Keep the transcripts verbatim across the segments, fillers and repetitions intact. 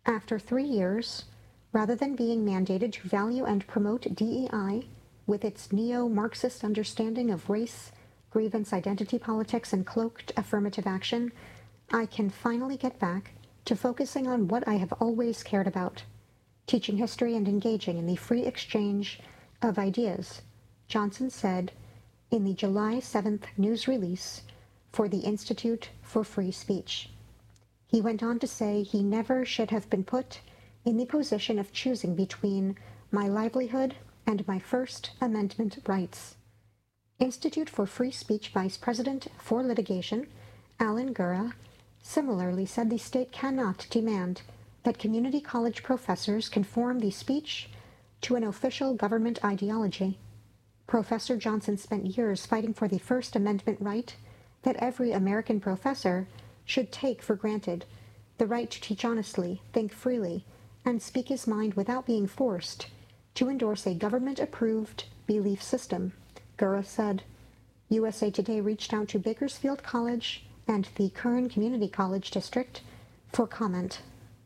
After three years, rather than being mandated to value and promote D E I with its neo-Marxist understanding of race, grievance identity politics, and cloaked affirmative action, I can finally get back to focusing on what I have always cared about, teaching history and engaging in the free exchange of ideas, Johnson said in the July seventh news release for the Institute for Free Speech. He went on to say he never should have been put in the position of choosing between my livelihood and my First Amendment rights. Institute for Free Speech Vice President for Litigation, Alan Gura, similarly said the state cannot demand that community college professors conform the speech to an official government ideology. Professor Johnson spent years fighting for the First Amendment right that every American professor should take for granted, the right to teach honestly, think freely, and speak his mind without being forced to endorse a government-approved belief system, Gura said. U S A Today reached out to Bakersfield College and the Kern Community College District for comment.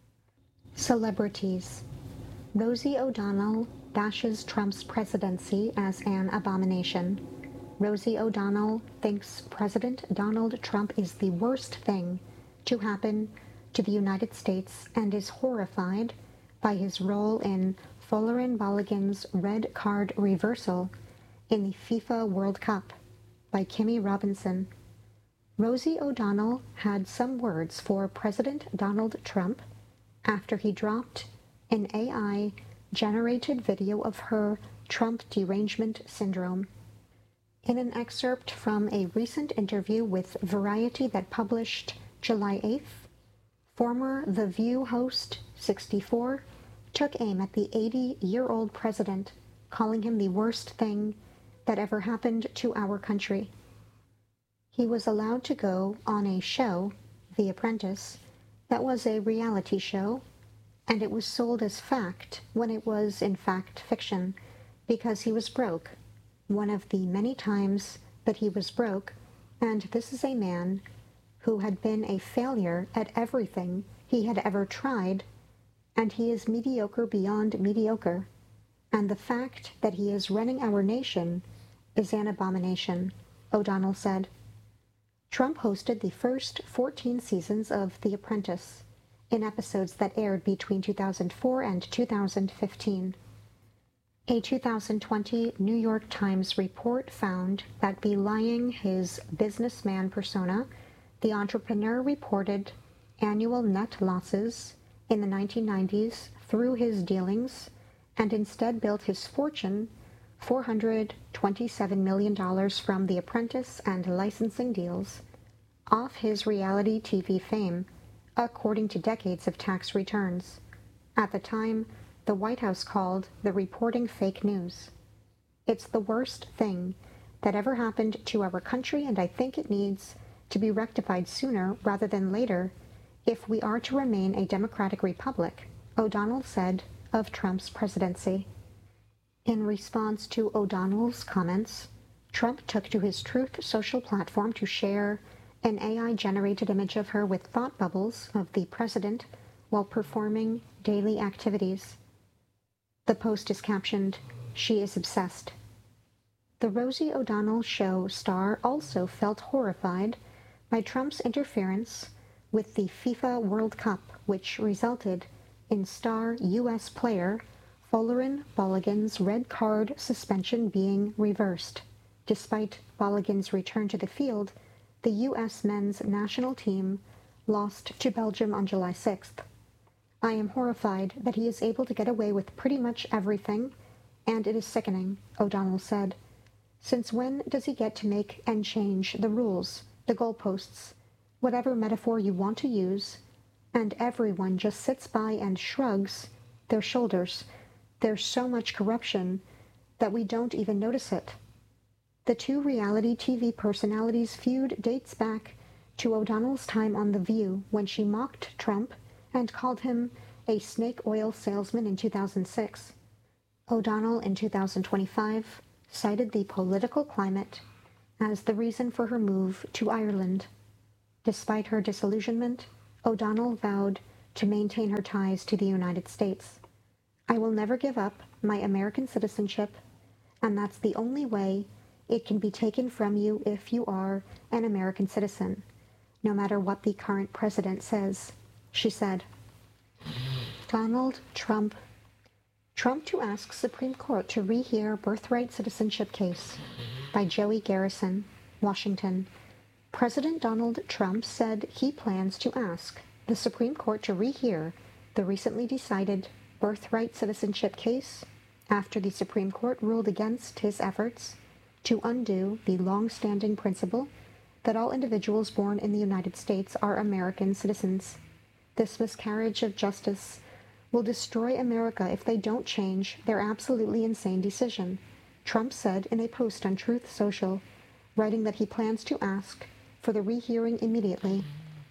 Celebrities. Rosie O'Donnell bashes Trump's presidency as an abomination. Rosie O'Donnell thinks President Donald Trump is the worst thing to happen to the United States and is horrified by his role in Folarin Balogun's red card reversal in the FIFA World Cup by Kimmy Robinson. Rosie O'Donnell had some words for President Donald Trump after he dropped an A I-generated video of her Trump derangement syndrome. In an excerpt from a recent interview with Variety that published July eighth, former The View host, sixty-four, took aim at the eighty-year-old president, calling him the worst thing that ever happened to our country. He was allowed to go on a show, The Apprentice, that was a reality show, and it was sold as fact when it was in fact fiction, because he was broke, one of the many times that he was broke, and this is a man who had been a failure at everything he had ever tried, and he is mediocre beyond mediocre, and the fact that he is running our nation is an abomination, O'Donnell said. Trump hosted the first fourteen seasons of The Apprentice, in episodes that aired between two thousand four and two thousand fifteen. A two thousand twenty New York Times report found that belying his businessman persona, the entrepreneur reported annual net losses in the nineteen nineties through his dealings and instead built his fortune, four hundred twenty-seven million dollars from The Apprentice and licensing deals, off his reality T V fame, according to decades of tax returns. At the time, the White House called the reporting fake news. It's the worst thing that ever happened to our country, and I think it needs to be rectified sooner rather than later if we are to remain a democratic republic, O'Donnell said of Trump's presidency. In response to O'Donnell's comments, Trump took to his Truth Social platform to share an A I-generated image of her with thought bubbles of the president while performing daily activities. The post is captioned, "She is obsessed." The Rosie O'Donnell show star also felt horrified by Trump's interference with the FIFA World Cup, which resulted in star U S player Folarin Balogun's red card suspension being reversed. Despite Balogun's return to the field, the U S men's national team lost to Belgium on July sixth. I am horrified that he is able to get away with pretty much everything, and it is sickening, O'Donnell said. Since when does he get to make and change the rules, the goalposts, whatever metaphor you want to use, and everyone just sits by and shrugs their shoulders? There's so much corruption that we don't even notice it. The two reality T V personalities' feud dates back to O'Donnell's time on The View when she mocked Trump and called him a snake oil salesman in two thousand six. O'Donnell in two thousand twenty-five cited the political climate as the reason for her move to Ireland. Despite her disillusionment, O'Donnell vowed to maintain her ties to the United States. I will never give up my American citizenship, and that's the only way it can be taken from you if you are an American citizen, no matter what the current president says, she said. Donald Trump. Trump to ask Supreme Court to rehear birthright citizenship case by Joey Garrison, Washington. President Donald Trump said he plans to ask the Supreme Court to rehear the recently decided birthright citizenship case after the Supreme Court ruled against his efforts to undo the long-standing principle that all individuals born in the United States are American citizens. This miscarriage of justice will destroy America if they don't change their absolutely insane decision, Trump said in a post on Truth Social, writing that he plans to ask for the rehearing immediately.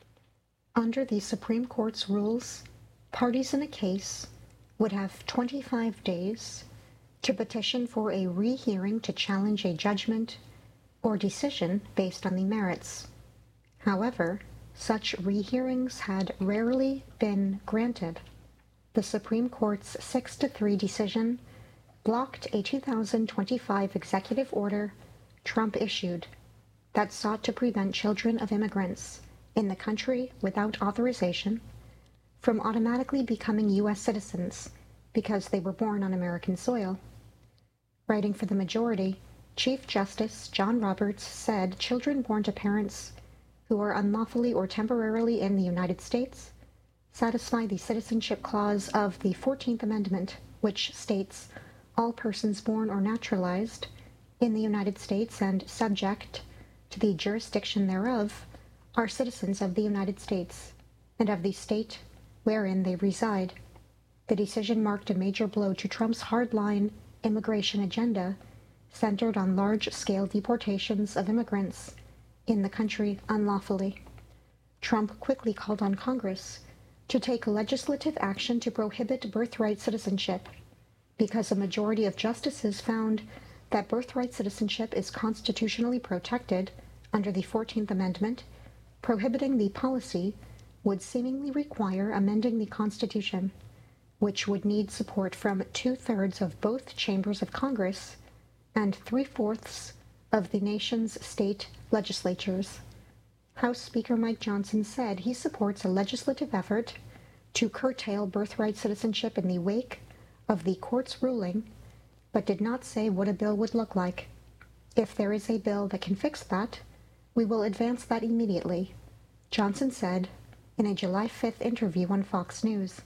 Under the Supreme Court's rules, parties in a case would have twenty-five days to petition for a rehearing to challenge a judgment or decision based on the merits. However, such rehearings had rarely been granted. The Supreme Court's six to three decision blocked a two thousand twenty-five executive order Trump issued that sought to prevent children of immigrants in the country without authorization from automatically becoming U S citizens because they were born on American soil. Writing for the majority, Chief Justice John Roberts said children born to parents who are unlawfully or temporarily in the United States satisfy the citizenship clause of the fourteenth Amendment, which states all persons born or naturalized in the United States and subject to the jurisdiction thereof are citizens of the United States and of the state wherein they reside. The decision marked a major blow to Trump's hardline immigration agenda centered on large-scale deportations of immigrants in the country unlawfully. Trump quickly called on Congress to take legislative action to prohibit birthright citizenship because a majority of justices found that birthright citizenship is constitutionally protected under the fourteenth Amendment. Prohibiting the policy would seemingly require amending the Constitution, which would need support from two-thirds of both chambers of Congress and three-fourths of the nation's state legislatures. House Speaker Mike Johnson said he supports a legislative effort to curtail birthright citizenship in the wake of the court's ruling, but did not say what a bill would look like. If there is a bill that can fix that, we will advance that immediately, Johnson said in a July fifth interview on Fox News.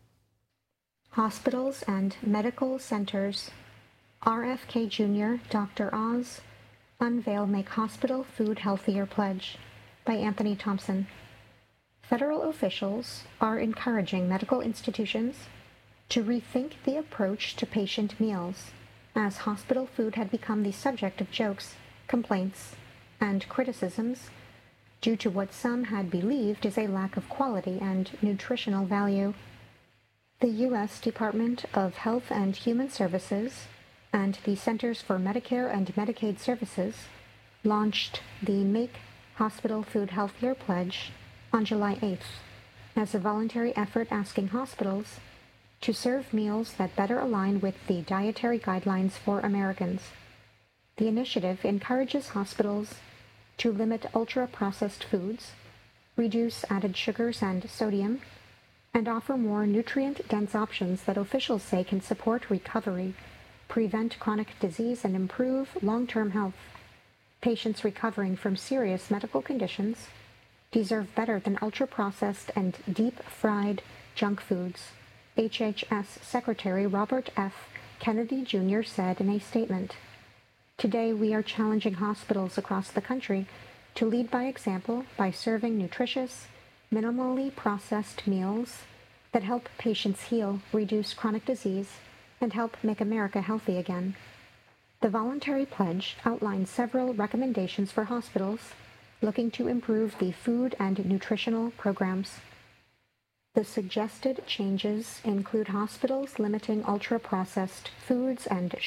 Hospitals and medical centers. R F K Junior Doctor Oz unveil Make Hospital Food Healthier pledge by Anthony Thompson. Federal officials are encouraging medical institutions to rethink the approach to patient meals, as hospital food had become the subject of jokes, complaints, and criticisms due to what some had believed is a lack of quality and nutritional value. The U S Department of Health and Human Services and the Centers for Medicare and Medicaid Services launched the Make Hospital Food Healthier pledge on July eighth as a voluntary effort asking hospitals to serve meals that better align with the dietary guidelines for Americans. The initiative encourages hospitals to limit ultra-processed foods, reduce added sugars and sodium, and offer more nutrient-dense options that officials say can support recovery, prevent chronic disease, and improve long-term health. Patients recovering from serious medical conditions deserve better than ultra-processed and deep-fried junk foods, H H S Secretary Robert F. Kennedy Junior said in a statement. Today, we are challenging hospitals across the country to lead by example by serving nutritious, minimally processed meals that help patients heal, reduce chronic disease, and help make America healthy again. The voluntary pledge outlines several recommendations for hospitals looking to improve the food and nutritional programs. The suggested changes include hospitals limiting ultra-processed foods and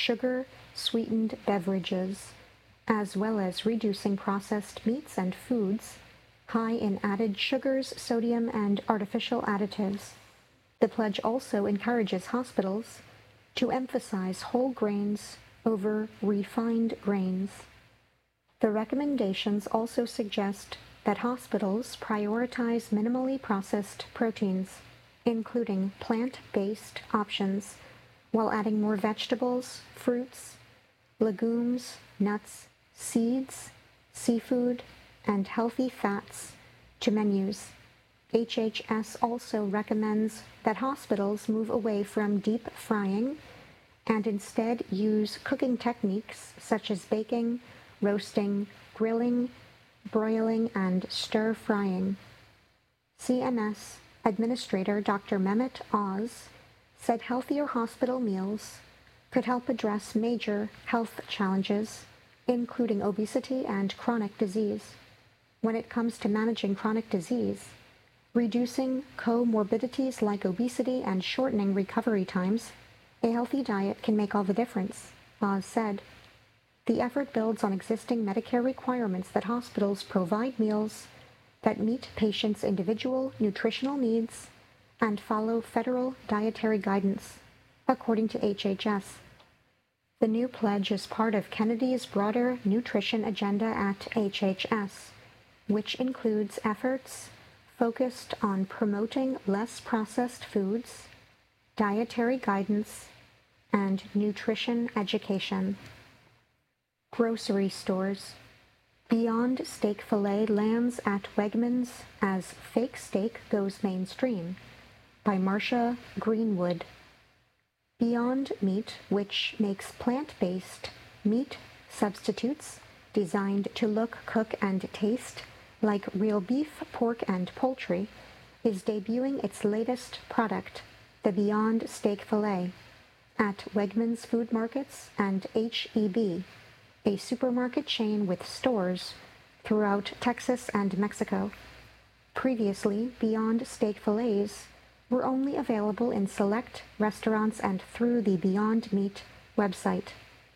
sugar-sweetened beverages, as well as reducing processed meats and foods high in added sugars, sodium, and artificial additives. The pledge also encourages hospitals to emphasize whole grains over refined grains. The recommendations also suggest that hospitals prioritize minimally processed proteins, including plant-based options, while adding more vegetables, fruits, legumes, nuts, seeds, seafood, and healthy fats to menus. H H S also recommends that hospitals move away from deep frying and instead use cooking techniques such as baking, roasting, grilling, broiling, and stir-frying. C M S Administrator Doctor Mehmet Oz said healthier hospital meals could help address major health challenges, including obesity and chronic disease. When it comes to managing chronic disease, reducing comorbidities like obesity and shortening recovery times, a healthy diet can make all the difference, Oz said. The effort builds on existing Medicare requirements that hospitals provide meals that meet patients' individual nutritional needs and follow federal dietary guidance, according to H H S. The new pledge is part of Kennedy's broader nutrition agenda at H H S, which includes efforts focused on promoting less processed foods, dietary guidance, and nutrition education. Grocery stores. Beyond Steak Filet lands at Wegmans as fake steak goes mainstream, by Marcia Greenwood. Beyond Meat, which makes plant-based meat substitutes designed to look, cook, and taste like real beef, pork, and poultry, is debuting its latest product, the Beyond Steak Filet, at Wegmans Food Markets and H E B, a supermarket chain with stores throughout Texas and Mexico. Previously, Beyond Steak Filets were only available in select restaurants and through the Beyond Meat website.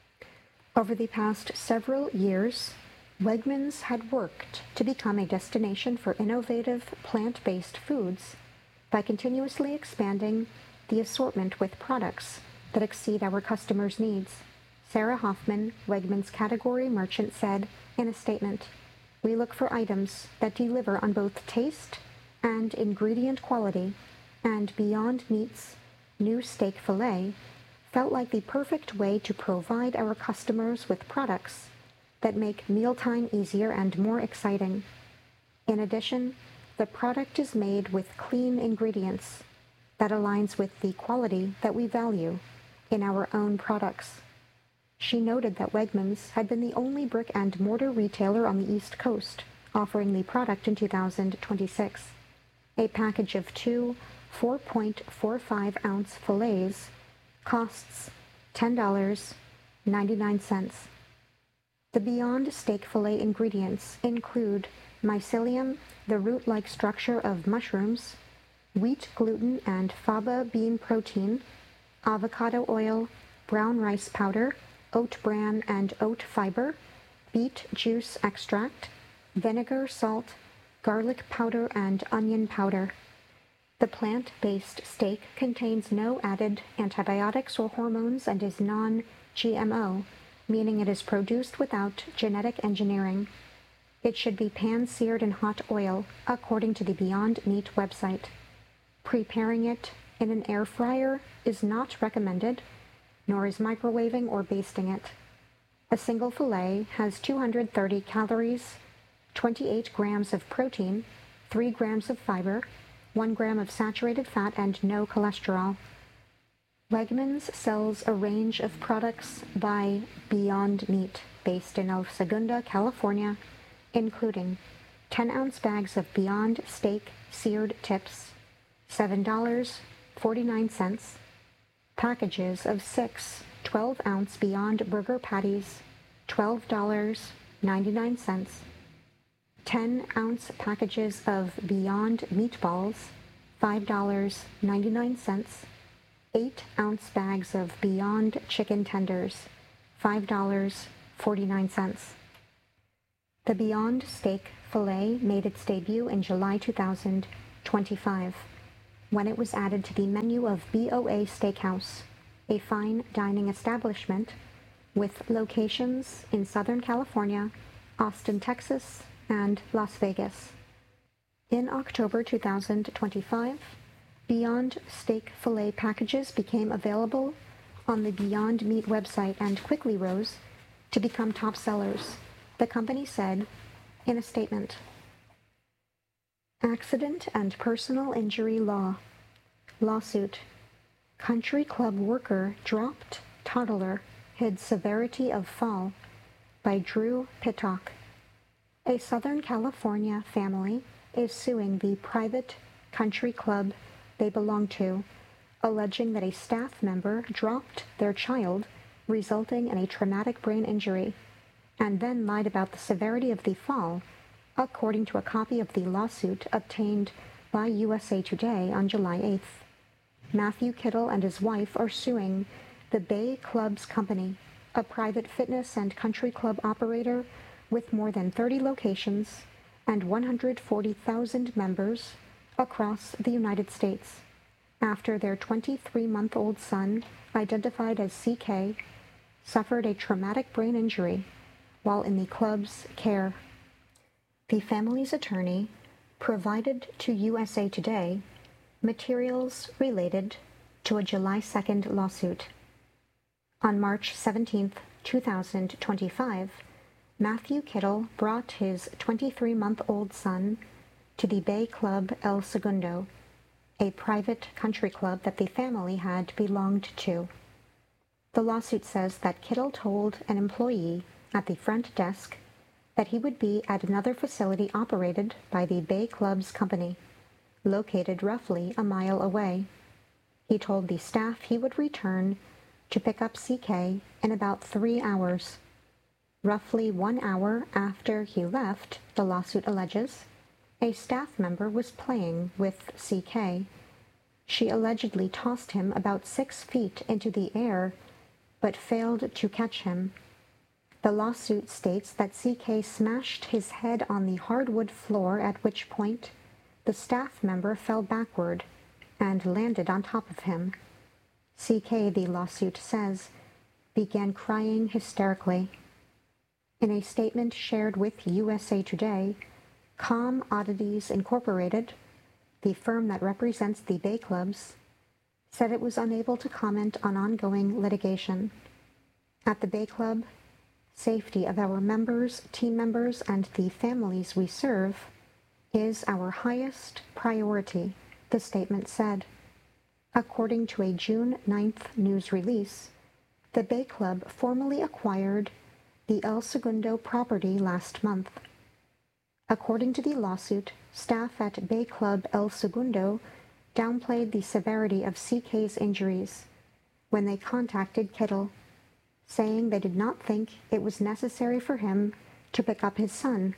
Over the past several years, Wegmans had worked to become a destination for innovative plant-based foods by continuously expanding the assortment with products that exceed our customers' needs. Sarah Hoffman, Wegmans category merchant, said in a statement, "We look for items that deliver on both taste and ingredient quality, and Beyond Meat's new steak fillet felt like the perfect way to provide our customers with products that make mealtime easier and more exciting. In addition, the product is made with clean ingredients that aligns with the quality that we value in our own products." She noted that Wegmans had been the only brick-and-mortar retailer on the East Coast offering the product in two thousand twenty-six. A package of two four point four five ounce fillets costs ten dollars and ninety-nine cents. The Beyond Steak Filet ingredients include mycelium, the root-like structure of mushrooms, wheat gluten and faba bean protein, avocado oil, brown rice powder, oat bran and oat fiber, beet juice extract, vinegar, salt, garlic powder, and onion powder. The plant-based steak contains no added antibiotics or hormones and is non-G M O, meaning it is produced without genetic engineering. It should be pan-seared in hot oil, according to the Beyond Meat website. Preparing it in an air fryer is not recommended, nor is microwaving or basting it. A single fillet has two hundred thirty calories, twenty-eight grams of protein, three grams of fiber, one gram of saturated fat, and no cholesterol. Wegmans sells a range of products by Beyond Meat, based in El Segundo, California, including ten ounce bags of Beyond Steak seared tips, seven dollars and forty-nine cents, packages of six twelve ounce Beyond Burger patties, twelve dollars and ninety-nine cents, ten ounce packages of Beyond Meatballs, five dollars and ninety-nine cents, eight ounce bags of Beyond Chicken Tenders, five dollars and forty-nine cents. The Beyond Steak Filet made its debut in July two thousand twenty-five, when it was added to the menu of B O A Steakhouse, a fine dining establishment with locations in Southern California, Austin, Texas, and Las Vegas. In October two thousand twenty-five, Beyond Steak Filet packages became available on the Beyond Meat website and quickly rose to become top sellers, the company said in a statement. Accident and Personal Injury Law. Lawsuit. Country club worker dropped toddler, hid severity of fall, by Drew Pittock. A Southern California family is suing the private country club they belong to, alleging that a staff member dropped their child, resulting in a traumatic brain injury, and then lied about the severity of the fall, according to a copy of the lawsuit obtained by U S A Today on July eighth. Matthew Kittle and his wife are suing the Bay Clubs Company, a private fitness and country club operator with more than thirty locations and one hundred forty thousand members across the United States, after their twenty-three-month-old son, identified as C K, suffered a traumatic brain injury while in the club's care. The family's attorney provided to U S A Today materials related to a July second lawsuit. On March seventeenth, two thousand twenty-five, Matthew Kittle brought his twenty-three-month-old son to the Bay Club El Segundo, a private country club that the family had belonged to. The lawsuit says that Kittle told an employee at the front desk that he would be at another facility operated by the Bay Clubs Company, located roughly a mile away. He told the staff he would return to pick up C K in about three hours. Roughly one hour after he left, the lawsuit alleges, a staff member was playing with C K. She allegedly tossed him about six feet into the air, but failed to catch him. The lawsuit states that C K smashed his head on the hardwood floor, at which point the staff member fell backward and landed on top of him. C K, the lawsuit says, began crying hysterically. In a statement shared with U S A Today, Calm Oddities Incorporated, the firm that represents the Bay Clubs, said it was unable to comment on ongoing litigation. At the Bay Club, safety of our members, team members, and the families we serve is our highest priority, the statement said. According to a June ninth news release, the Bay Club formally acquired the El Segundo property last month. According to the lawsuit, staff at Bay Club El Segundo downplayed the severity of C K's injuries when they contacted Kittle, saying they did not think it was necessary for him to pick up his son.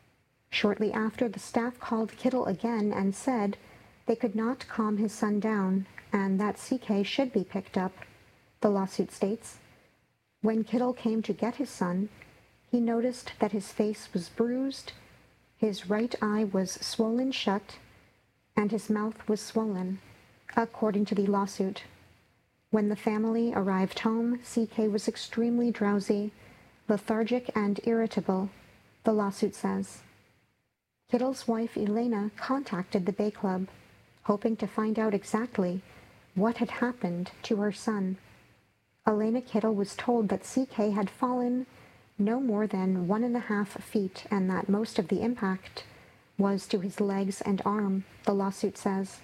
Shortly after, the staff called Kittle again and said they could not calm his son down and that C K should be picked up, the lawsuit states. When Kittle came to get his son, he noticed that his face was bruised, his right eye was swollen shut, and his mouth was swollen, according to the lawsuit. When the family arrived home, C K was extremely drowsy, lethargic, and irritable, the lawsuit says. Kittle's wife, Elena, contacted the Bay Club, hoping to find out exactly what had happened to her son. Elena Kittle was told that C K had fallen no more than one and a half feet and that most of the impact was to his legs and arm, the lawsuit says.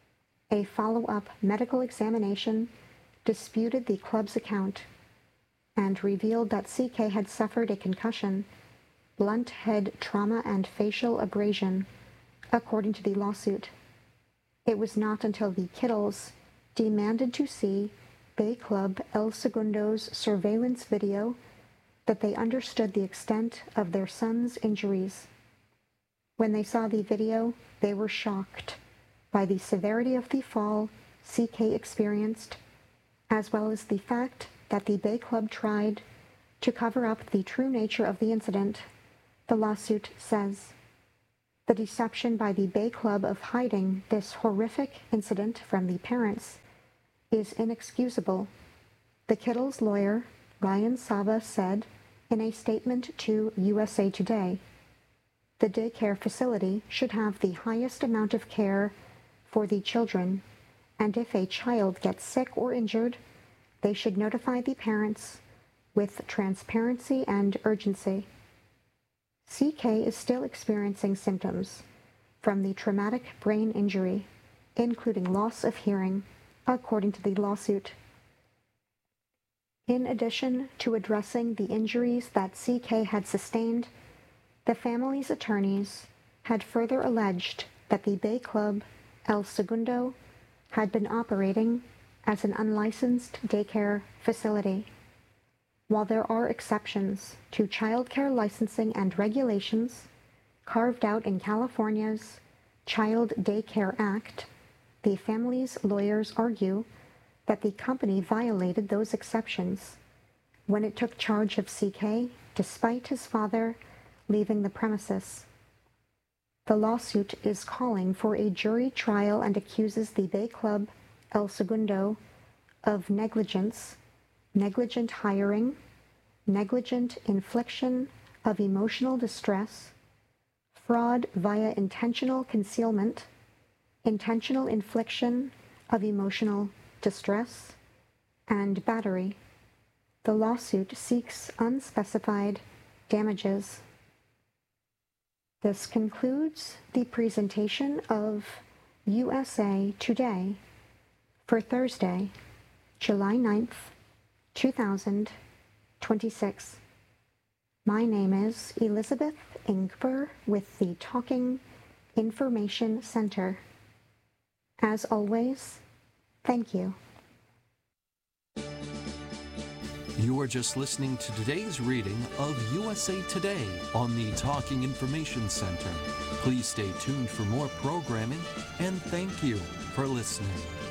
A follow-up medical examination disputed the club's account and revealed that C K had suffered a concussion, blunt head trauma, and facial abrasion, according to the lawsuit. It was not until the Kittles demanded to see Bay Club El Segundo's surveillance video that they understood the extent of their son's injuries. When they saw the video, they were shocked by the severity of the fall C K experienced, as well as the fact that the Bay Club tried to cover up the true nature of the incident The lawsuit says the deception by the Bay Club of hiding this horrific incident from the parents is inexcusable. The Kittles lawyer, Ryan Sava, said in a statement to U S A Today, the daycare facility should have the highest amount of care for the children, and if a child gets sick or injured, they should notify the parents with transparency and urgency. C K is still experiencing symptoms from the traumatic brain injury, including loss of hearing, according to the lawsuit. In addition to addressing the injuries that C K had sustained, the family's attorneys had further alleged that the Bay Club El Segundo had been operating as an unlicensed daycare facility. While there are exceptions to childcare licensing and regulations carved out in California's Child Daycare Act, the family's lawyers argue that the company violated those exceptions when it took charge of C K despite his father leaving the premises. The lawsuit is calling for a jury trial and accuses the Bay Club El Segundo of negligence, negligent hiring, negligent infliction of emotional distress, fraud via intentional concealment, intentional infliction of emotional distress, and battery. The lawsuit seeks unspecified damages. This concludes the presentation of U S A Today for Thursday, July ninth, two thousand twenty-six. My name is Elizabeth Ingber with the Talking Information Center. As always, thank you. You are just listening to today's reading of U S A Today on the Talking Information Center. Please stay tuned for more programming, and thank you for listening.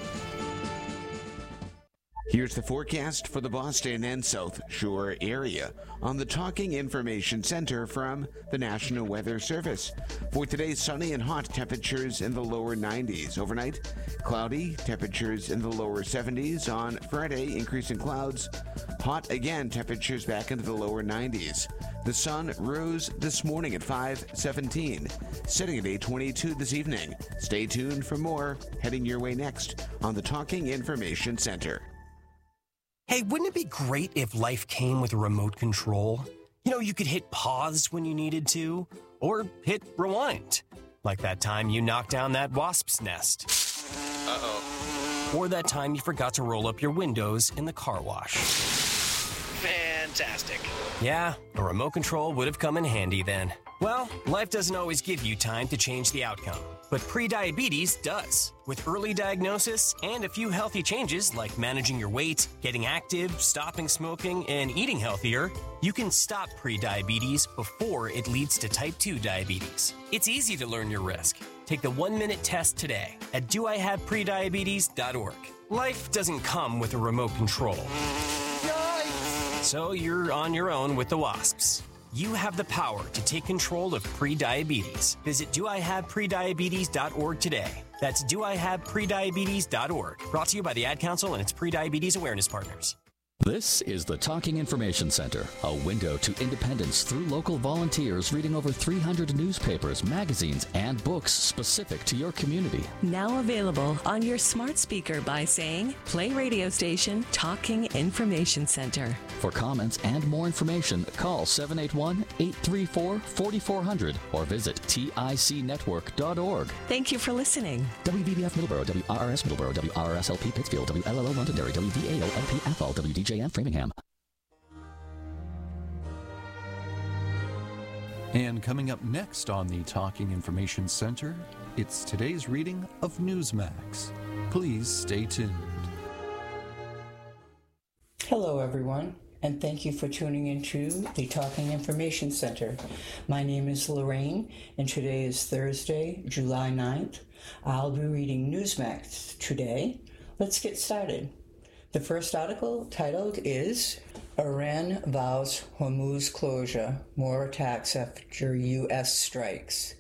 Here's the forecast for the Boston and South Shore area on the Talking Information Center from the National Weather Service. For today, sunny and hot, temperatures in the lower nineties. Overnight, cloudy, temperatures in the lower seventies. On Friday, increasing clouds. Hot again, temperatures back into the lower nineties. The sun rose this morning at five seventeen, setting at eight twenty-two this evening. Stay tuned for more heading your way next on the Talking Information Center. Hey, wouldn't it be great if life came with a remote control? You know, you could hit pause when you needed to, or hit rewind, like that time you knocked down that wasp's nest. Uh-oh. Or that time you forgot to roll up your windows in the car wash. Fantastic. Yeah, a remote control would have come in handy then. Well, life doesn't always give you time to change the outcome, but prediabetes does. With early diagnosis and a few healthy changes like managing your weight, getting active, stopping smoking, and eating healthier, you can stop prediabetes before it leads to type two diabetes. It's easy to learn your risk. Take the one-minute test today at do I have prediabetes dot org. Life doesn't come with a remote control. Yikes! So you're on your own with the wasps. You have the power to take control of prediabetes. Visit do I have prediabetes dot org today. That's do I have prediabetes dot org. Brought to you by the Ad Council and its prediabetes awareness partners. This is the Talking Information Center, a window to independence through local volunteers reading over three hundred newspapers, magazines, and books specific to your community. Now available on your smart speaker by saying, play radio station Talking Information Center. For comments and more information, call seven eight one, eight three four, four four zero zero or visit tic network dot org. Thank you for listening. W B B F Middleborough, W R R S Middleborough, W R R S L P Pittsfield, W L L O Londonderry, W V A O L P Athol, W D J M Framingham. And coming up next on the Talking Information Center, it's today's reading of Newsmax. Please stay tuned. Hello, everyone, and thank you for tuning into the Talking Information Center. My name is Lorraine, and today is Thursday, July ninth. I'll be reading Newsmax today. Let's get started. The first article titled is Iran vows Hormuz closure, more attacks after U S strikes.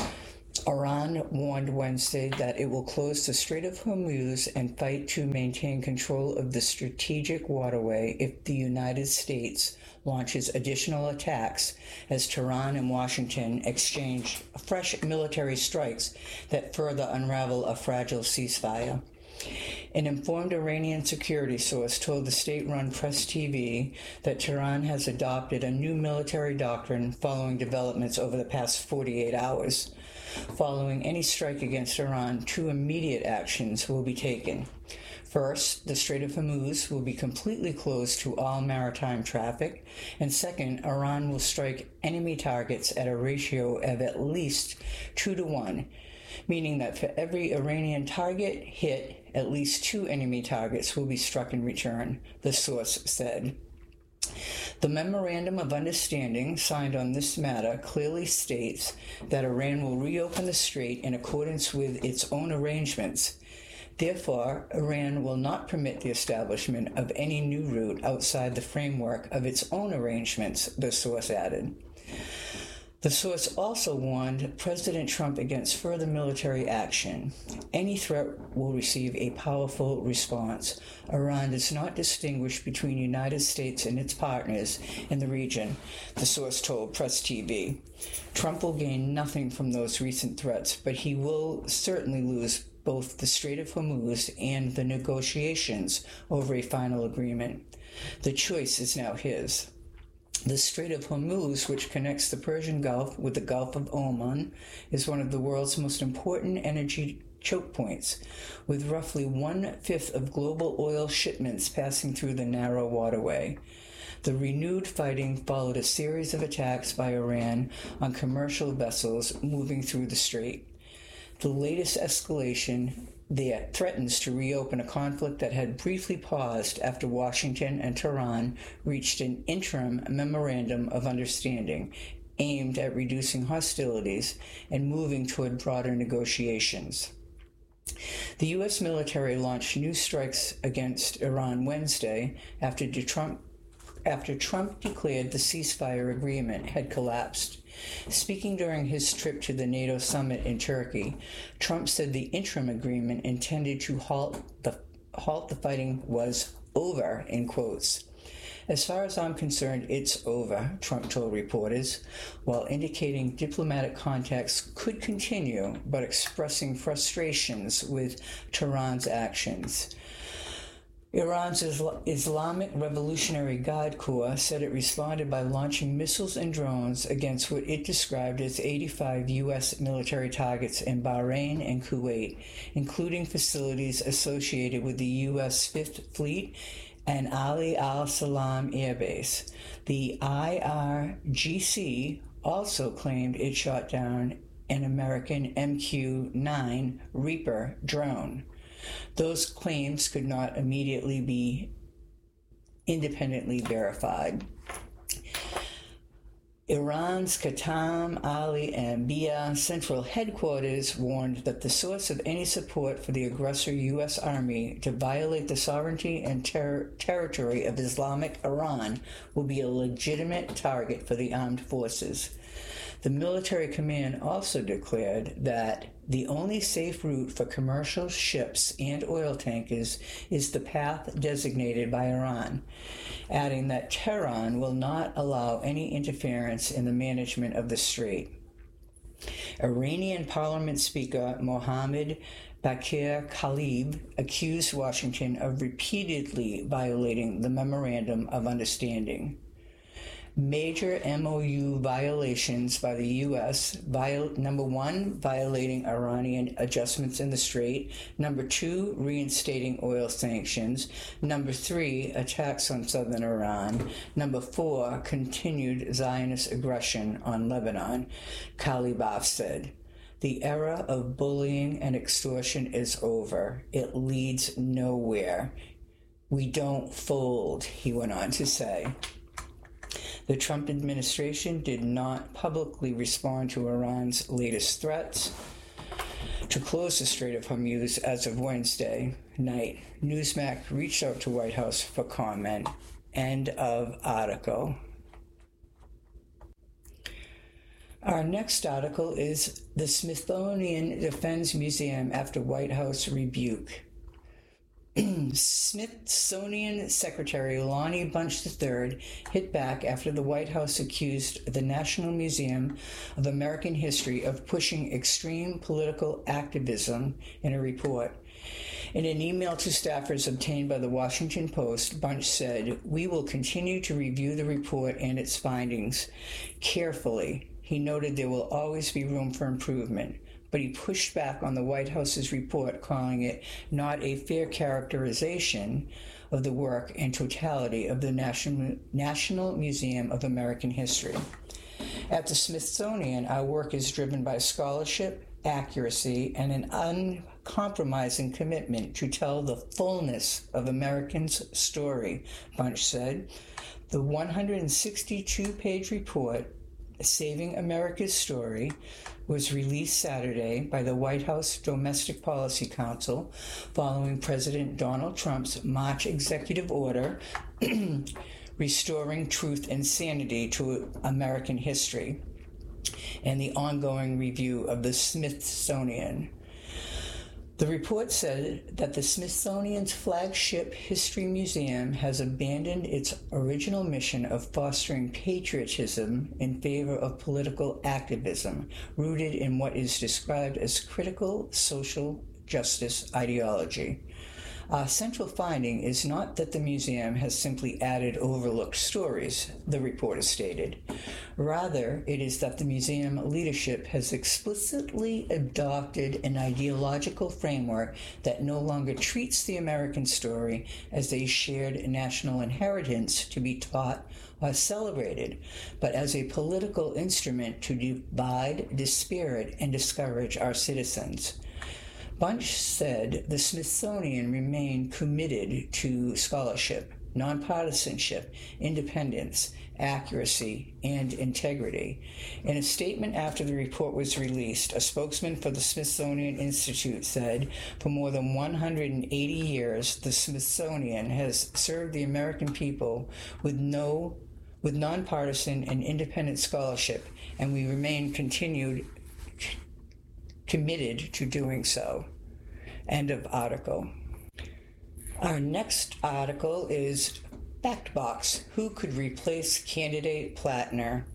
Iran warned Wednesday that it will close the Strait of Hormuz and fight to maintain control of the strategic waterway if the United States launches additional attacks as Tehran and Washington exchange fresh military strikes that further unravel a fragile ceasefire. An informed Iranian security source told the state-run Press T V that Tehran has adopted a new military doctrine following developments over the past forty-eight hours. Following any strike against Iran, two immediate actions will be taken. First, the Strait of Hormuz will be completely closed to all maritime traffic, and second, Iran will strike enemy targets at a ratio of at least two to one, meaning that for every Iranian target hit, at least two enemy targets will be struck in return, the source said. The Memorandum of Understanding signed on this matter clearly states that Iran will reopen the strait in accordance with its own arrangements. Therefore, Iran will not permit the establishment of any new route outside the framework of its own arrangements, the source added. The source also warned President Trump against further military action. Any threat will receive a powerful response. Iran does not distinguish between the United States and its partners in the region, the source told Press T V. Trump will gain nothing from those recent threats, but he will certainly lose both the Strait of Hormuz and the negotiations over a final agreement. The choice is now his. The Strait of Hormuz, which connects the Persian Gulf with the Gulf of Oman, is one of the world's most important energy choke points, with roughly one-fifth of global oil shipments passing through the narrow waterway. The renewed fighting followed a series of attacks by Iran on commercial vessels moving through the strait. The latest escalation there threatens to reopen a conflict that had briefly paused after Washington and Tehran reached an interim memorandum of understanding aimed at reducing hostilities and moving toward broader negotiations. The U S military launched new strikes against Iran Wednesday after Trump after Trump declared the ceasefire agreement had collapsed. Speaking during his trip to the NATO summit in Turkey, Trump said the interim agreement intended to halt the halt the fighting was over, in quotes. As far as I'm concerned, it's over, Trump told reporters, while indicating diplomatic contacts could continue, but expressing frustrations with Tehran's actions. Iran's Isla- Islamic Revolutionary Guard Corps said it responded by launching missiles and drones against what it described as eighty-five U S military targets in Bahrain and Kuwait, including facilities associated with the U S Fifth Fleet and Ali al-Salam Air Base. The I R G C also claimed it shot down an American M Q nine Reaper drone. Those claims could not immediately be independently verified. Iran's Qatam, Ali, and Bia Central Headquarters warned that the source of any support for the aggressor U S Army to violate the sovereignty and ter- territory of Islamic Iran will be a legitimate target for the armed forces. The military command also declared that the only safe route for commercial ships and oil tankers is the path designated by Iran, adding that Tehran will not allow any interference in the management of the strait. Iranian Parliament Speaker Mohammad Bakir Khalib accused Washington of repeatedly violating the Memorandum of Understanding. Major M O U violations by the U S, viol- number one, violating Iranian adjustments in the strait, number two, reinstating oil sanctions, number three, attacks on southern Iran, number four, continued Zionist aggression on Lebanon, Khalibaf said. The era of bullying and extortion is over. It leads nowhere. We don't fold, he went on to say. The Trump administration did not publicly respond to Iran's latest threats to close the Strait of Hormuz as of Wednesday night. Newsmax reached out to White House for comment. End of article. Our next article is The Smithsonian Defends Museum After White House Rebuke. Smithsonian Secretary Lonnie Bunch the third hit back after the White House accused the National Museum of American History of pushing extreme political activism in a report. In an email to staffers obtained by the Washington Post, Bunch said, "We will continue to review the report and its findings carefully." He noted there will always be room for improvement, but he pushed back on the White House's report, calling it not a fair characterization of the work and totality of the National, National Museum of American History. At the Smithsonian, our work is driven by scholarship, accuracy, and an uncompromising commitment to tell the fullness of Americans' story, Bunch said. The one hundred sixty-two page report, Saving America's Story, was released Saturday by the White House Domestic Policy Council following President Donald Trump's March executive order restoring truth and sanity to American history, and the ongoing review of the Smithsonian. The report said that the Smithsonian's flagship History Museum has abandoned its original mission of fostering patriotism in favor of political activism, rooted in what is described as critical social justice ideology. Our central finding is not that the museum has simply added overlooked stories, the reporter stated. Rather, it is that the museum leadership has explicitly adopted an ideological framework that no longer treats the American story as a shared national inheritance to be taught or celebrated, but as a political instrument to divide, dispirit, and discourage our citizens. Bunch said the Smithsonian remained committed to scholarship, nonpartisanship, independence, accuracy, and integrity. In a statement after the report was released, a spokesman for the Smithsonian Institute said, "For more than one hundred eighty years, the Smithsonian has served the American people with no, with nonpartisan and independent scholarship, and we remain continued committed to doing so." End of article. Our next article is Fact Box: Who could replace candidate Plattner?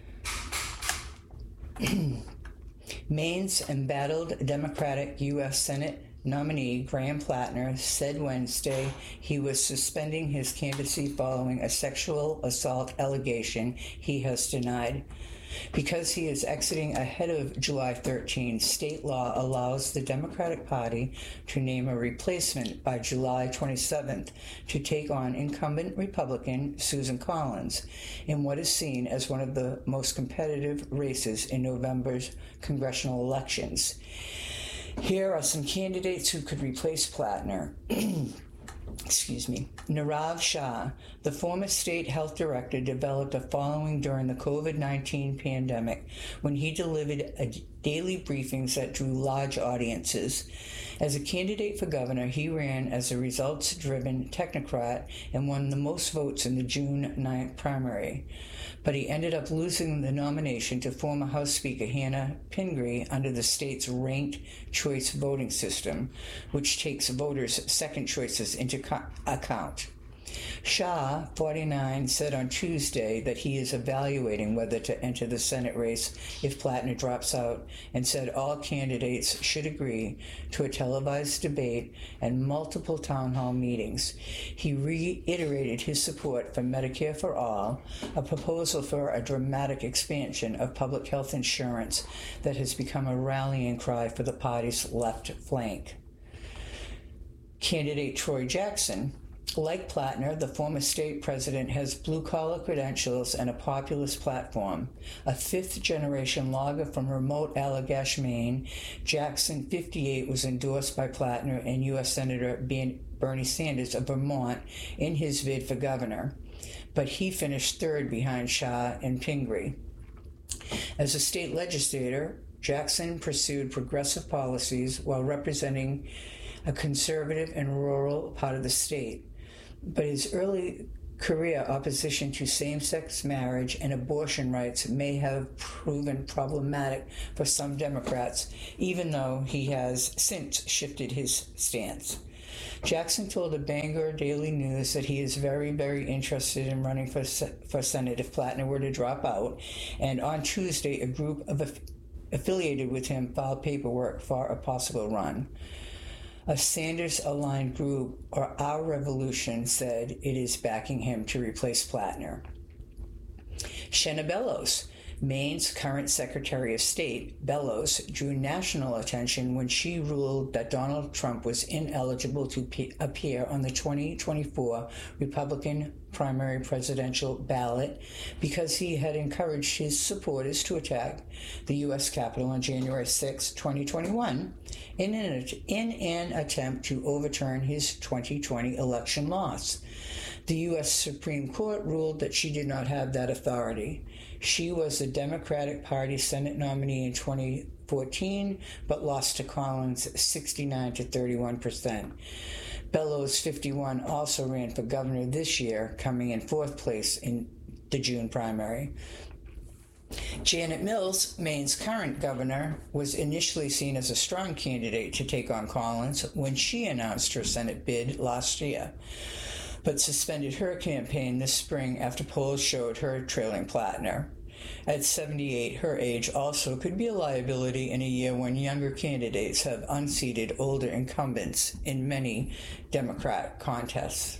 Maine's embattled Democratic U S Senate nominee Graham Plattner said Wednesday he was suspending his candidacy following a sexual assault allegation he has denied. Because he is exiting ahead of July thirteenth, state law allows the Democratic Party to name a replacement by July twenty-seventh to take on incumbent Republican Susan Collins in what is seen as one of the most competitive races in November's congressional elections. Here are some candidates who could replace Plattner. Excuse me. Nirav Shah, the former state health director, developed a following during the covid nineteen pandemic when he delivered a daily briefings that drew large audiences. As a candidate for governor, he ran as a results-driven technocrat and won the most votes in the June ninth primary. But he ended up losing the nomination to former House Speaker Hannah Pingree under the state's ranked choice voting system, which takes voters' second choices into co- account. Shah, forty-nine, said on Tuesday that he is evaluating whether to enter the Senate race if Plattner drops out, and said all candidates should agree to a televised debate and multiple town hall meetings. He reiterated his support for Medicare for All, a proposal for a dramatic expansion of public health insurance that has become a rallying cry for the party's left flank. Candidate Troy Jackson, like Plattner, the former state president has blue-collar credentials and a populist platform. A fifth-generation logger from remote Allagash, Maine, Jackson, fifty-eight, was endorsed by Plattner and U S Senator Bernie Sanders of Vermont in his bid for governor, but he finished third behind Shah and Pingree. As a state legislator, Jackson pursued progressive policies while representing a conservative and rural part of the state. But his early Korea, opposition to same-sex marriage and abortion rights may have proven problematic for some Democrats, even though he has since shifted his stance. Jackson told the Bangor Daily News that he is very, very interested in running for, for Senate if Plattner were to drop out, and on Tuesday, a group of aff- affiliated with him filed paperwork for a possible run. A Sanders-aligned group, or Our Revolution, said it is backing him to replace Plattner. Shenna Bellows, Maine's current Secretary of State, Bellows, drew national attention when she ruled that Donald Trump was ineligible to pe- appear on the twenty twenty-four Republican primary presidential ballot because he had encouraged his supporters to attack the U S Capitol on January sixth, twenty twenty-one, in an, in an attempt to overturn his twenty twenty election loss. The U S Supreme Court ruled that she did not have that authority. She was the Democratic Party Senate nominee in twenty fourteen, but lost to Collins sixty-nine to thirty-one percent. Bellows, fifty-one, also ran for governor this year, coming in fourth place in the June primary. Janet Mills, Maine's current governor, was initially seen as a strong candidate to take on Collins when she announced her Senate bid last year, but suspended her campaign this spring after polls showed her trailing Plattner. At seventy-eight, her age also could be a liability in a year when younger candidates have unseated older incumbents in many Democrat contests.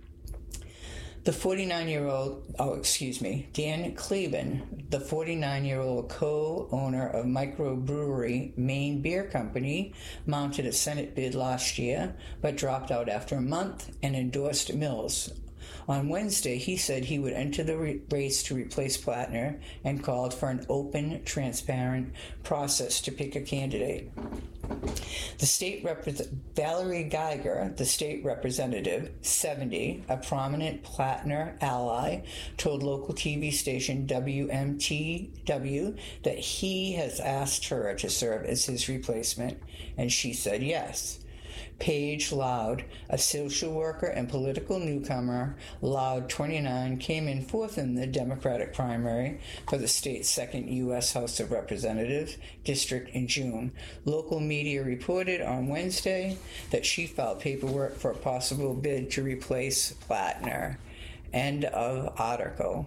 The forty-nine-year-old, oh, excuse me, Dan Kleben, the forty-nine-year-old co-owner of microbrewery Maine Beer Company, mounted a Senate bid last year, but dropped out after a month and endorsed Mills. On Wednesday, he said he would enter the re- race to replace Plattner and called for an open, transparent process to pick a candidate. The state rep- Valerie Geiger, the state representative, seventy, a prominent Plattner ally, told local T V station W M T W that he has asked her to serve as his replacement, and she said yes. Paige Loud, a social worker and political newcomer, Loud, twenty-nine, came in fourth in the Democratic primary for the state's second U S House of Representatives district in June. Local media reported on Wednesday that she filed paperwork for a possible bid to replace Plattner. End of article.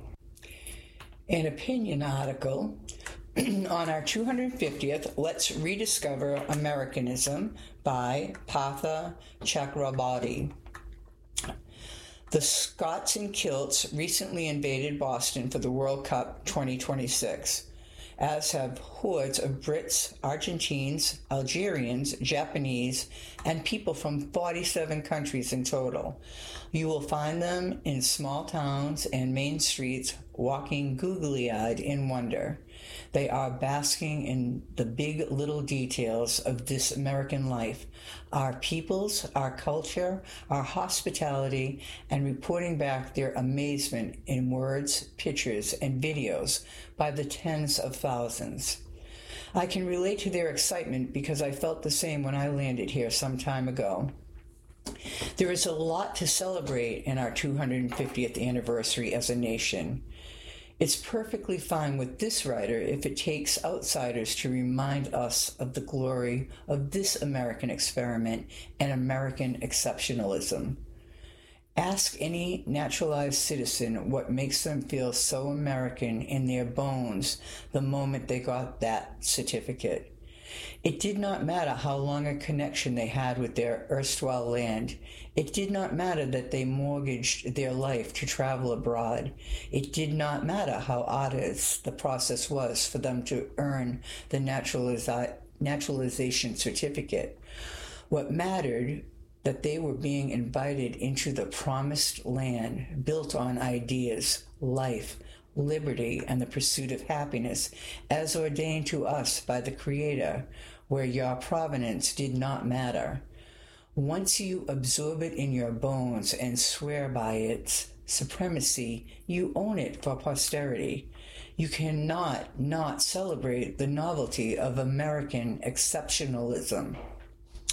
An opinion article on our two hundred fiftieth, Let's Rediscover Americanism by Partha Chakrabarti. The Scots in kilts recently invaded Boston for the World Cup twenty twenty-six, as have hordes of Brits, Argentines, Algerians, Japanese, and people from forty-seven countries in total. You will find them in small towns and main streets, walking googly-eyed in wonder. They are basking in the big little details of this American life, our peoples, our culture, our hospitality, and reporting back their amazement in words, pictures, and videos by the tens of thousands. I can relate to their excitement because I felt the same when I landed here some time ago. There is a lot to celebrate in our two hundred fiftieth anniversary as a nation. It's perfectly fine with this writer if it takes outsiders to remind us of the glory of this American experiment and American exceptionalism. Ask any naturalized citizen what makes them feel so American in their bones the moment they got that certificate. It did not matter how long a connection they had with their erstwhile land. It did not matter that they mortgaged their life to travel abroad. It did not matter how arduous the process was for them to earn the naturaliza- naturalization certificate. What mattered that they were being invited into the promised land built on ideas, life, liberty, and the pursuit of happiness, as ordained to us by the Creator, where your provenance did not matter. Once you absorb it in your bones and swear by its supremacy, you own it for posterity. You cannot not celebrate the novelty of American exceptionalism.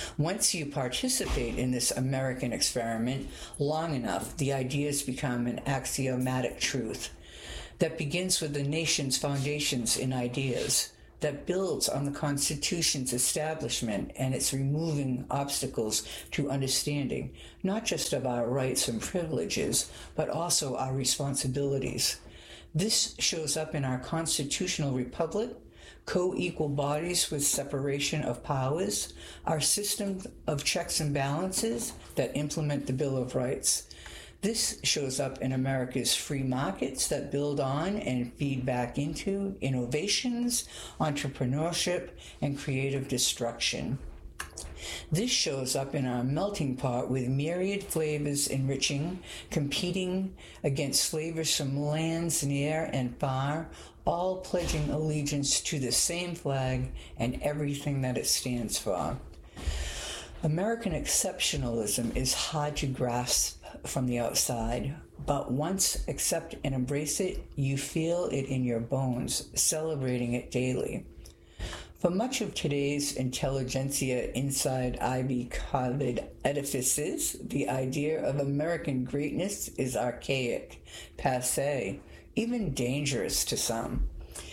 Once you participate in this American experiment long enough, the ideas become an axiomatic truth that begins with the nation's foundations in ideas, that builds on the Constitution's establishment and its removing obstacles to understanding, not just of our rights and privileges, but also our responsibilities. This shows up in our constitutional republic, co-equal bodies with separation of powers, our system of checks and balances that implement the Bill of Rights. This shows up in America's free markets that build on and feed back into innovations, entrepreneurship, and creative destruction. This shows up in our melting pot with myriad flavors enriching, competing against flavors from lands near and far, all pledging allegiance to the same flag and everything that it stands for. American exceptionalism is hard to grasp from the outside, but once accept and embrace it, you feel it in your bones, celebrating it daily. For much of today's intelligentsia inside ivy-covered edifices, the idea of American greatness is archaic, passé, even dangerous to some.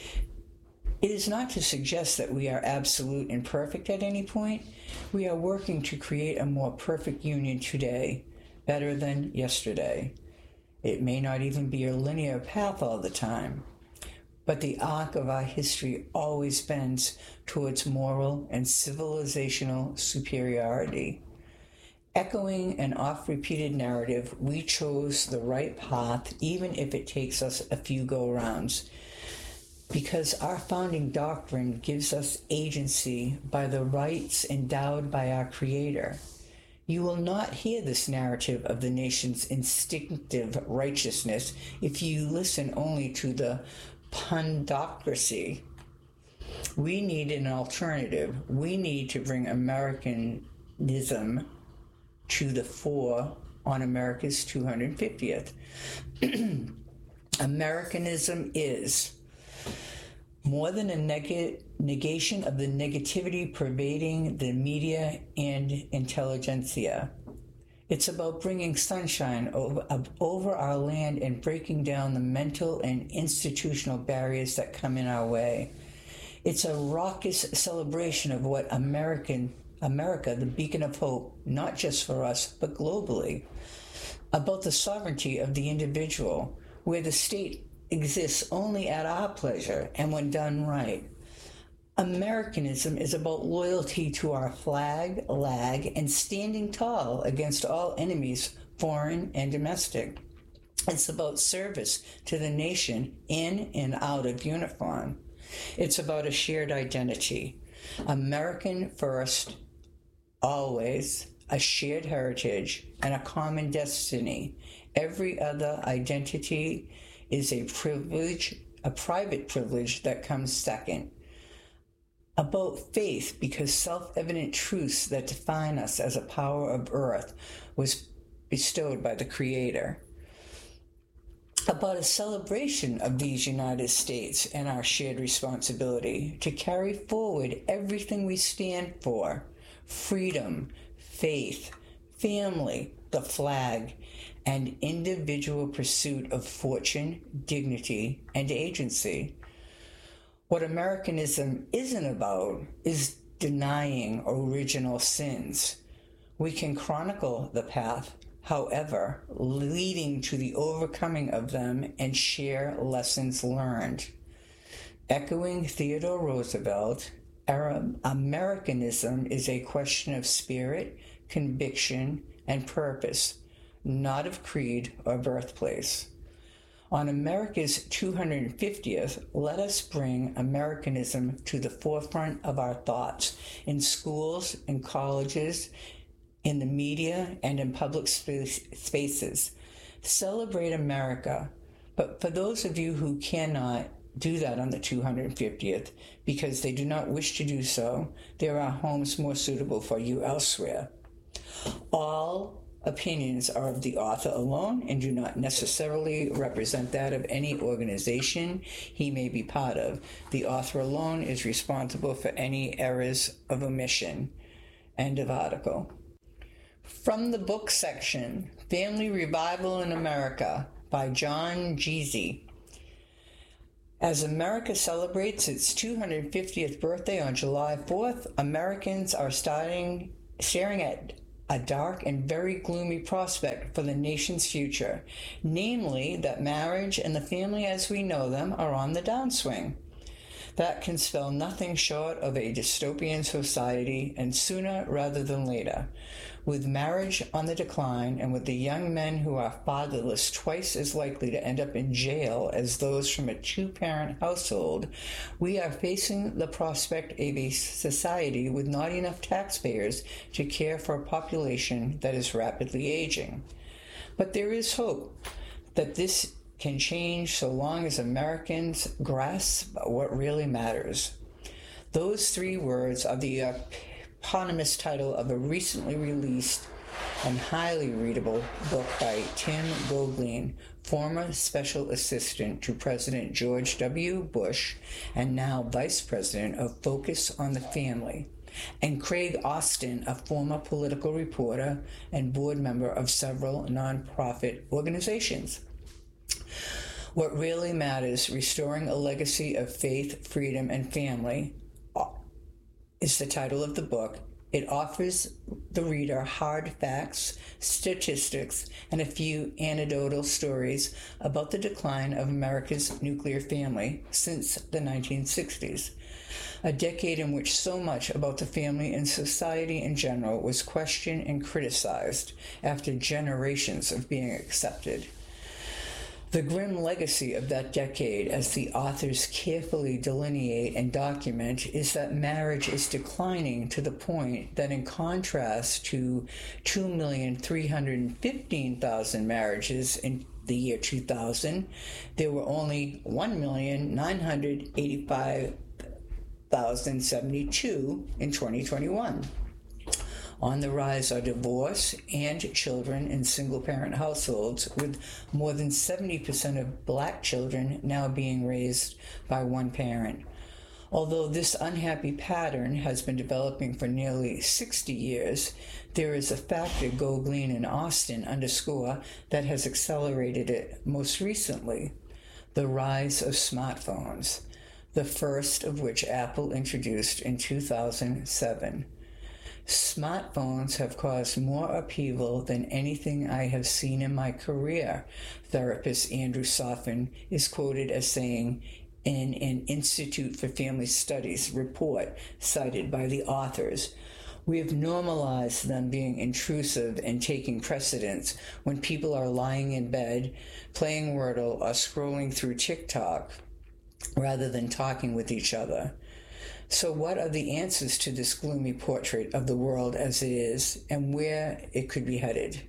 It is not to suggest that we are absolute and perfect at any point. We are working to create a more perfect union today, better than yesterday. It may not even be a linear path all the time, but the arc of our history always bends towards moral and civilizational superiority. Echoing an oft-repeated narrative, we chose the right path even if it takes us a few go-rounds, because our founding doctrine gives us agency by the rights endowed by our Creator. You will not hear this narrative of the nation's instinctive righteousness if you listen only to the pundocracy. We need an alternative. We need to bring Americanism to the fore on America's two hundred fiftieth. Americanism is more than a neg- negation of the negativity pervading the media and intelligentsia. It's about bringing sunshine over, over our land and breaking down the mental and institutional barriers that come in our way. It's a raucous celebration of what American America, the beacon of hope, not just for us, but globally, about the sovereignty of the individual, where the state exists only at our pleasure and when done right. Americanism is about loyalty to our flag, lag, and standing tall against all enemies, foreign and domestic. It's about service to the nation in and out of uniform. It's about a shared identity. American first, always, a shared heritage, and a common destiny. Every other identity is a privilege, a private privilege that comes second. About faith, because self-evident truths that define us as a power of earth was bestowed by the Creator. About a celebration of these United States and our shared responsibility to carry forward everything we stand for: freedom, faith, family, the flag, and individual pursuit of fortune, dignity, and agency. What Americanism isn't about is denying original sins. We can chronicle the path, however, leading to the overcoming of them and share lessons learned. Echoing Theodore Roosevelt, Americanism is a question of spirit, conviction, and purpose, not of creed or birthplace. On America's two hundred fiftieth, let us bring Americanism to the forefront of our thoughts in schools, in colleges, in the media, and in public space, spaces. Celebrate America. But for those of you who cannot do that on the two hundred fiftieth because they do not wish to do so, there are homes more suitable for you elsewhere. All opinions are of the author alone and do not necessarily represent that of any organization he may be part of. The author alone is responsible for any errors of omission. End of article. From the book section, Family Revival in America by John Geezy. As America celebrates its two hundred fiftieth birthday on July fourth, Americans are starting staring at a dark and very gloomy prospect for the nation's future, namely that marriage and the family as we know them are on the downswing. That can spell nothing short of a dystopian society, and sooner rather than later. With marriage on the decline, and with the young men who are fatherless twice as likely to end up in jail as those from a two-parent household, we are facing the prospect of a society with not enough taxpayers to care for a population that is rapidly aging. But there is hope that this can change so long as Americans grasp what really matters. Those three words are the eponymous title of a recently released and highly readable book by Tim Goldlein, former special assistant to President George W. Bush and now vice president of Focus on the Family, and Craig Austin, a former political reporter and board member of several nonprofit organizations. What Really Matters, Restoring a Legacy of Faith, Freedom, and Family is the title of the book. It offers the reader hard facts, statistics, and a few anecdotal stories about the decline of America's nuclear family since the nineteen sixties, a decade in which so much about the family and society in general was questioned and criticized after generations of being accepted. The grim legacy of that decade, as the authors carefully delineate and document, is that marriage is declining to the point that, in contrast to two million three hundred fifteen thousand marriages in the year two thousand, there were only one million nine hundred eighty-five thousand seventy-two in twenty twenty-one. On the rise are divorce and children in single-parent households, with more than seventy percent of black children now being raised by one parent. Although this unhappy pattern has been developing for nearly sixty years, there is a factor Goldlein and Austin underscore that has accelerated it most recently: the rise of smartphones, the first of which Apple introduced in two thousand seven. Smartphones have caused more upheaval than anything I have seen in my career, therapist Andrew Soffin is quoted as saying in an Institute for Family Studies report cited by the authors. We have normalized them being intrusive and taking precedence when people are lying in bed, playing Wordle, or scrolling through TikTok, rather than talking with each other. So what are the answers to this gloomy portrait of the world as it is, and where it could be headed?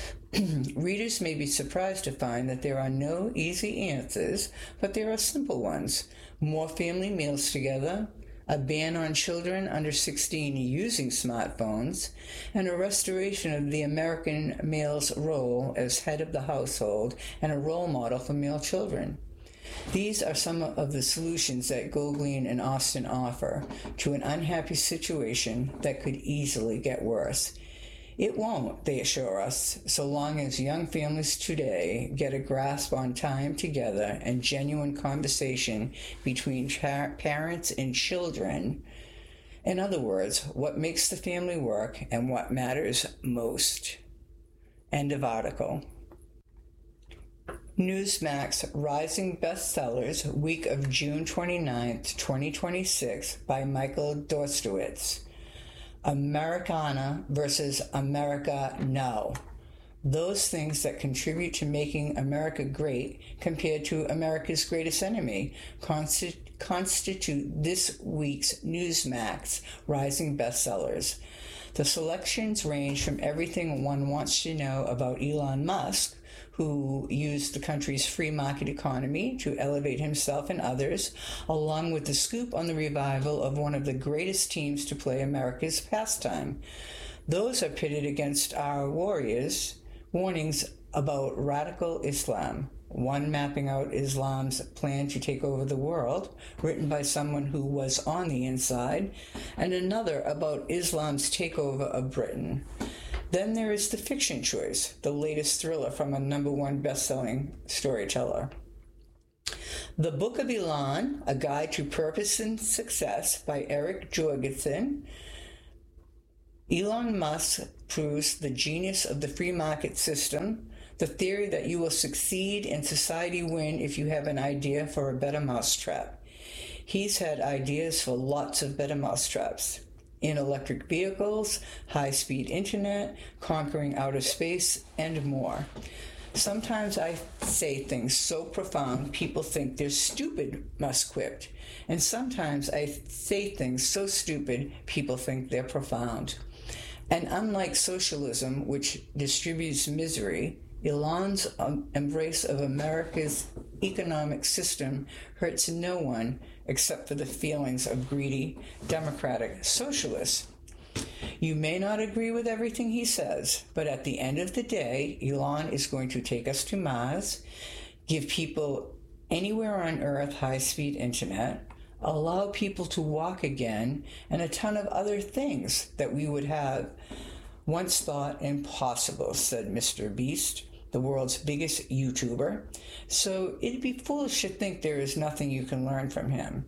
Readers may be surprised to find that there are no easy answers, but there are simple ones. More family meals together, a ban on children under sixteen using smartphones, and a restoration of the American male's role as head of the household and a role model for male children. These are some of the solutions that Goldlein and Austin offer to an unhappy situation that could easily get worse. It won't, they assure us, so long as young families today get a grasp on time together and genuine conversation between cha- parents and children. In other words, what makes the family work and what matters most. End of article. Newsmax Rising Bestsellers, week of June twenty-ninth, twenty twenty-six, by Michael Dorstowitz. Americana versus America No. Those things that contribute to making America great compared to America's greatest enemy consti- constitute this week's Newsmax Rising Bestsellers. The selections range from everything one wants to know about Elon Musk, who used the country's free market economy to elevate himself and others, along with the scoop on the revival of one of the greatest teams to play America's pastime. Those are pitted against our warriors, warnings about radical Islam, one mapping out Islam's plan to take over the world, written by someone who was on the inside, and another about Islam's takeover of Britain. Then there is the fiction choice, the latest thriller from a number one best-selling storyteller. The Book of Elon, A Guide to Purpose and Success by Eric Jorgensen. Elon Musk proves the genius of the free market system, the theory that you will succeed and society win if you have an idea for a better mousetrap. He's had ideas for lots of better mousetraps. In electric vehicles, high-speed internet, conquering outer space, and more. Sometimes I say things so profound people think they're stupid, Musk quipped. And sometimes I say things so stupid people think they're profound. And unlike socialism, which distributes misery, Elon's um, embrace of America's economic system hurts no one except for the feelings of greedy, democratic socialists. You may not agree with everything he says, but at the end of the day, Elon is going to take us to Mars, give people anywhere on Earth high-speed internet, allow people to walk again, and a ton of other things that we would have once thought impossible, said Mister Beast, the world's biggest YouTuber. So it'd be foolish to think there is nothing you can learn from him.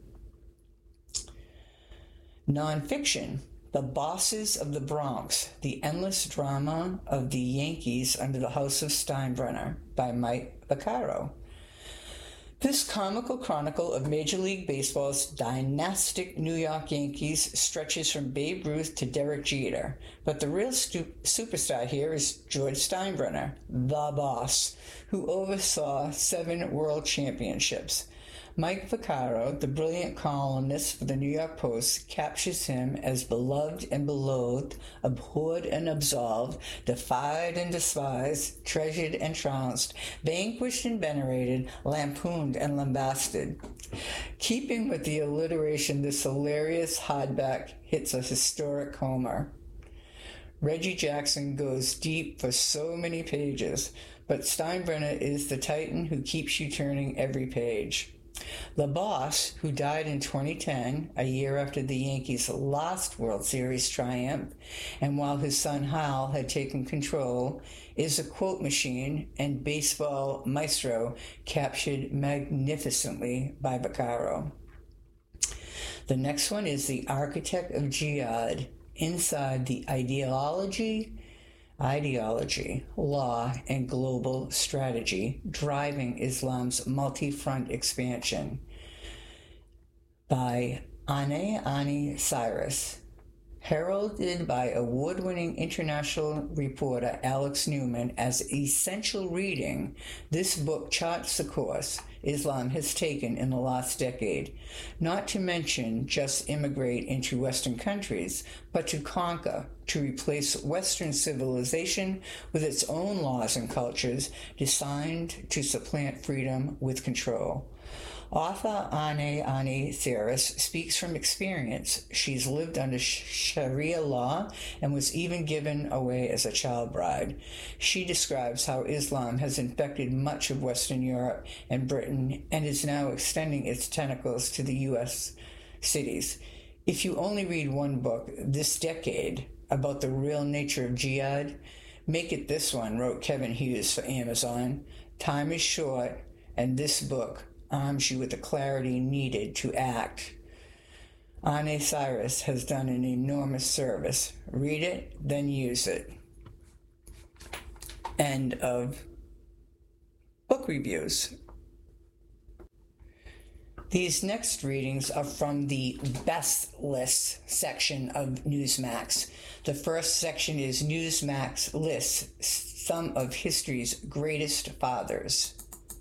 Nonfiction. The Bosses of the Bronx, the endless drama of the Yankees under the House of Steinbrenner by Mike Vaccaro. This comical chronicle of Major League Baseball's dynastic New York Yankees stretches from Babe Ruth to Derek Jeter, but the real stu- superstar here is George Steinbrenner, the boss, who oversaw seven world championships. Mike Vaccaro, the brilliant columnist for the New York Post, captures him as beloved and beloathed, abhorred and absolved, defied and despised, treasured and trounced, vanquished and venerated, lampooned and lambasted. Keeping with the alliteration, this hilarious hardback hits a historic Homer. Reggie Jackson goes deep for so many pages, but Steinbrenner is the titan who keeps you turning every page. The boss, who died in twenty ten, a year after the Yankees' last World Series triumph, and while his son Hal had taken control, is a quote machine and baseball maestro captured magnificently by Vaccaro. The next one is The Architect of Jihad, Inside the Ideology, Ideology, Law, and Global Strategy, Driving Islam's Multi-Front Expansion by Ane Ani Cyrus. Heralded by award-winning international reporter Alex Newman as essential reading, this book charts the course Islam has taken in the last decade, not to mention just immigrate into Western countries, but to conquer, to replace Western civilization with its own laws and cultures designed to supplant freedom with control. Author Ane Ani Cyrus speaks from experience. She's lived under Sharia law and was even given away as a child bride. She describes how Islam has infected much of Western Europe and Britain and is now extending its tentacles to the U S cities. If you only read one book this decade about the real nature of jihad, make it this one, wrote Kevin Hughes for Amazon. Time is short, and this book arms you with the clarity needed to act. Ane Cyrus has done an enormous service. Read it, then use it. End of book reviews. These next readings are from the Best Lists section of Newsmax. The first section is Newsmax lists some of history's greatest fathers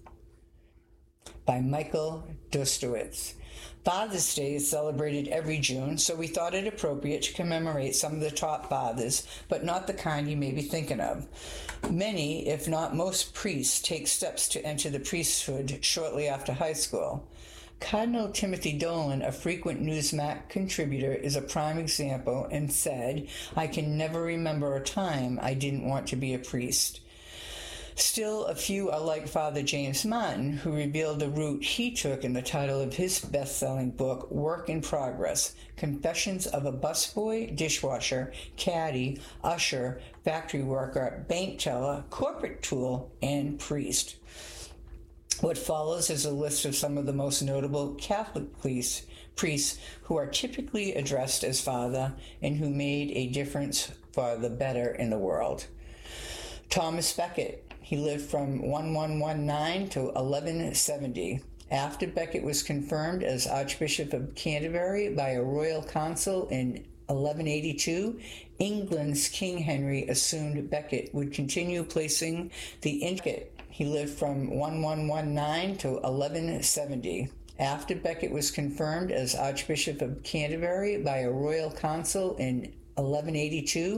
by Michael Dostowitz. Father's Day is celebrated every June, so we thought it appropriate to commemorate some of the top fathers, but not the kind you may be thinking of. Many, if not most, priests take steps to enter the priesthood shortly after high school. Cardinal Timothy Dolan, a frequent Newsmax contributor, is a prime example and said, "I can never remember a time I didn't want to be a priest." Still, a few are like Father James Martin, who revealed the route he took in the title of his best-selling book, Work in Progress, Confessions of a Busboy, Dishwasher, Caddy, Usher, Factory Worker, Bank Teller, Corporate Tool, and Priest. What follows is a list of some of the most notable Catholic priests, priests who are typically addressed as Father and who made a difference for the better in the world. Thomas Becket. He lived from eleven nineteen to eleven seventy. After Becket was confirmed as Archbishop of Canterbury by a royal council in eleven eighty-two, England's King Henry assumed Becket would continue placing the intricate. He lived from eleven nineteen to eleven seventy. After Becket was confirmed as Archbishop of Canterbury by a royal council in eleven eighty-two,